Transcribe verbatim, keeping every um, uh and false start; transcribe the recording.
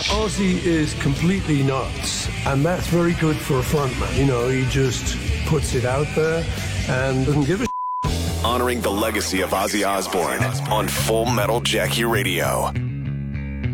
Ozzy is completely nuts, and that's very good for a frontman. You know, he just puts it out there and doesn't give a Honoring the legacy of Ozzy Osbourne on Full Metal Jackie Radio.